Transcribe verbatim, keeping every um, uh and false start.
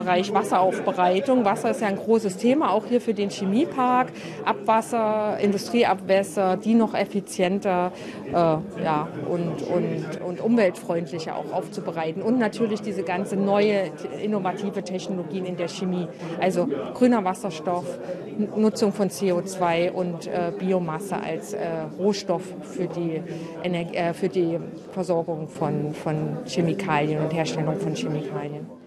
Bereich Wasseraufbereitung. Wasser ist ja ein großes Thema, auch hier für den Chemiepark. Abwasser, Industrieabwässer, die noch effizienter äh, ja, und, und, und umweltfreundlicher auch aufzubereiten. Und natürlich diese ganze neue, innovative Technologien in der Chemie. Also grüner Wasserstoff, Nutzung von C O zwei und äh, Biomasse als äh, Rohstoff für die, Energie, äh, für die Versorgung von, von Chemikalien und Herstellung von Chemikalien.